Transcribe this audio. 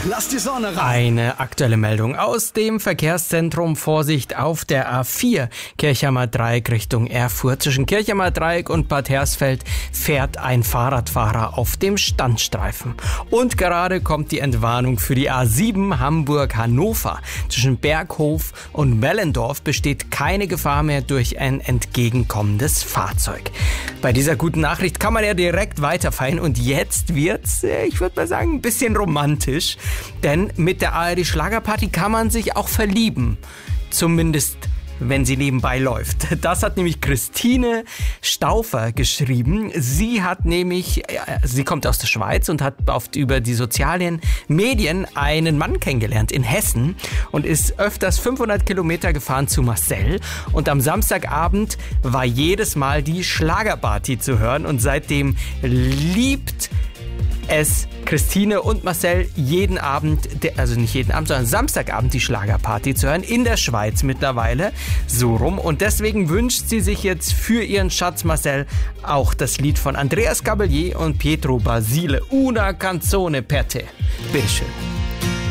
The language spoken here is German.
Lass die Sonne rein. Eine aktuelle Meldung aus dem Verkehrszentrum. Vorsicht auf der A4 Kirchheimer Dreieck Richtung Erfurt. Zwischen Kirchheimer Dreieck und Bad Hersfeld fährt ein Fahrradfahrer auf dem Standstreifen. Und gerade kommt die Entwarnung für die A7 Hamburg-Hannover. Zwischen Berghof und Mellendorf besteht keine Gefahr mehr durch ein entgegenkommendes Fahrzeug. Bei dieser guten Nachricht kann man ja direkt weiterfeiern und jetzt wird's, ich würde mal sagen, ein bisschen romantisch. Denn mit der ARD Schlagerparty kann man sich auch verlieben. Zumindest wenn sie nebenbei läuft. Das hat nämlich Christine Stauffer geschrieben. Sie kommt aus der Schweiz und hat über die sozialen Medien einen Mann kennengelernt in Hessen und ist öfters 500 Kilometer gefahren zu Marcel. Und am Samstagabend war jedes Mal die Schlagerparty zu hören und seitdem liebt es Christine und Marcel jeden Abend, also nicht jeden Abend, sondern Samstagabend die Schlagerparty zu hören, in der Schweiz mittlerweile, so rum. Und deswegen wünscht sie sich jetzt für ihren Schatz Marcel auch das Lied von Andreas Gabalier und Pietro Basile, Una canzone per te. Bitteschön.